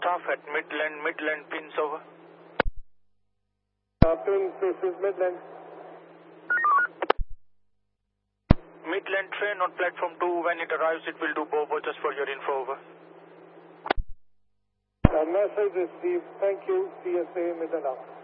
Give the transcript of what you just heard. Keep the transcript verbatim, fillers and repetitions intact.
staff at Midland, Midland, pins over. Uh, pins, this is Midland. Midland train on platform two. When it arrives, it will do Bobo, just for your info, over. Uh, message received. Thank you. C S A Midland out.